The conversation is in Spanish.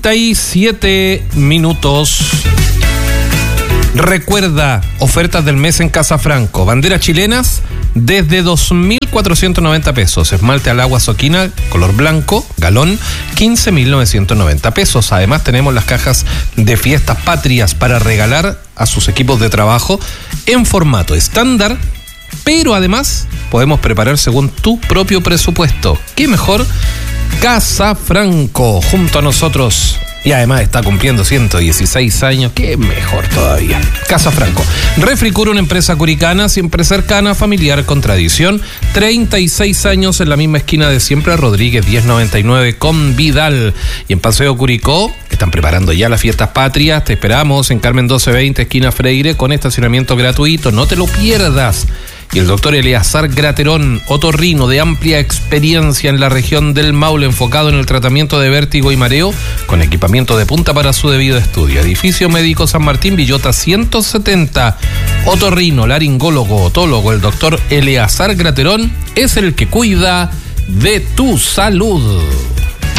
37 minutos. Recuerda, ofertas del mes en Casa Franco. Banderas chilenas desde 2.490 pesos. Esmalte al agua Soquina, color blanco, galón, 15.990 pesos. Además tenemos las cajas de fiestas patrias para regalar a sus equipos de trabajo en formato estándar, pero además podemos preparar según tu propio presupuesto. ¿Qué mejor? Casa Franco, junto a nosotros. Y además está cumpliendo 116 años, que mejor todavía. Casa Franco. Refricur, una empresa curicana, siempre cercana, familiar, con tradición. 36 años en la misma esquina de siempre, Rodríguez 1099 con Vidal. Y en Paseo Curicó, están preparando ya las fiestas patrias. Te esperamos en Carmen 1220, esquina Freire, con estacionamiento gratuito. No te lo pierdas. Y el doctor Eleazar Graterón, otorrino de amplia experiencia en la región del Maule, enfocado en el tratamiento de vértigo y mareo, con equipamiento de punta para su debido estudio. Edificio Médico San Martín, Villota 170. Otorrino, laringólogo, otólogo, el doctor Eleazar Graterón es el que cuida de tu salud.